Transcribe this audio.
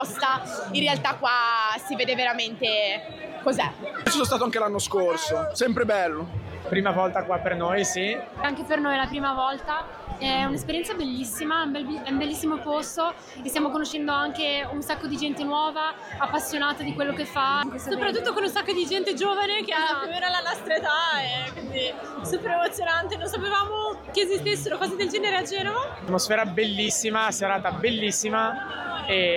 In realtà qua si vede veramente cos'è. Ci sono stato anche l'anno scorso, sempre bello. Prima volta qua per noi, sì. Anche per noi è la prima volta, è un'esperienza bellissima, è un bellissimo posto e stiamo conoscendo anche un sacco di gente nuova, appassionata di quello che fa. Soprattutto con un sacco di gente giovane che ha più o meno la nostra età e quindi super emozionante, non sapevamo che esistessero cose del genere a Genova. Atmosfera bellissima, serata bellissima e